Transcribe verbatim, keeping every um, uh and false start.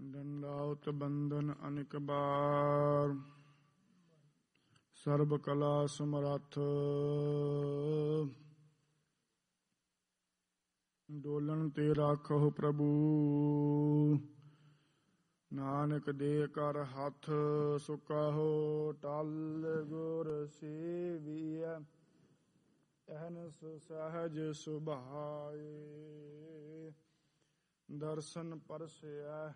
दंडाउत बंदन अनिक बार, सर्ब कला समरथ। डोलन ते राखो प्रभु, नानक दे कर हथ। सुकहो टल गुर सेविय, अहनस सहज सुभाए। दर्शन परसय